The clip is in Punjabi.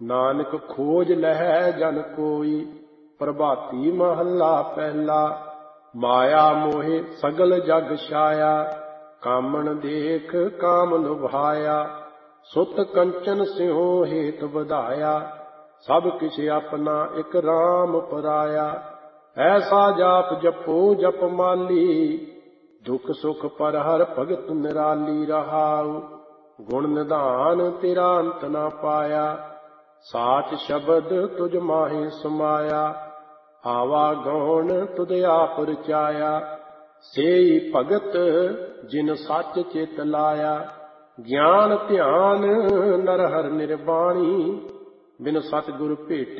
ਨਾਨਕ ਖੋਜ ਲਹੈ ਜਨ ਕੋਈ। ਪ੍ਰਭਾਤੀ ਮਹੱਲਾ ਪਹਿਲਾ। ਮਾਇਆ ਮੋਹਿ ਸਗਲ ਜਗ ਛਾਇਆ, ਕਾਮਣ ਦੇਖ ਕਾਮ ਲੁਭਾਇਆ। ਸੁਤ ਕੰਚਨ ਸਿਉ ਹੇਤ ਵਧਾਇਆ, ਸਭ ਕਿਛ ਆਪਣਾ ਇਕ ਰਾਮ ਪਰਾਇਆ। ਐਸਾ ਜਾਪ ਜਪੋ ਜਪ ਮਾਲੀ, ਦੁਖ ਸੁਖ ਪਰ ਹਰ ਭਗਤ ਨਿਰਾਲੀ। ਰਹਾਉ ਗੁਣ ਨਿਧਾਨ ਤੇਰਾ ਅੰਤ ਨਾ ਪਾਇਆ, ਸਾਚ ਸ਼ਬਦ ਤੁਝ ਮਾਹੇ ਸਮਾਇਆ। ਆਵਾ ਗੌਣ ਤੁਧ ਆਪ ਰਚਾਇਆ, ਸੇਈ ਭਗਤ ਜਿਨ ਸੱਚ ਚਿਤ ਲਾਇਆ। ਗਿਆਨ ਧਿਆਨ ਨਰ ਹਰਿ ਨਿਰਬਾਣੀ, ਬਿਨ ਸਤਿਗੁਰ ਭੇਟੇ